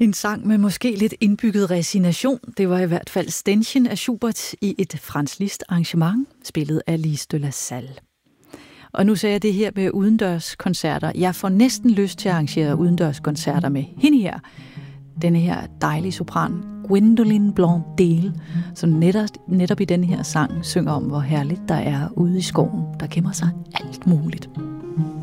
En sang med måske lidt indbygget resignation. Det var i hvert fald Ständchen af Schubert i et Franz Liszt arrangement, spillet af Lise de la Salle. Og nu sagde jeg det her med udendørskoncerter. Jeg får næsten lyst til at arrangere udendørskoncerter med hende her. Denne her dejlige sopran, Gwendoline Blondel, som netop i denne her sang synger om, hvor herligt der er ude i skoven. Der gemmer sig alt muligt.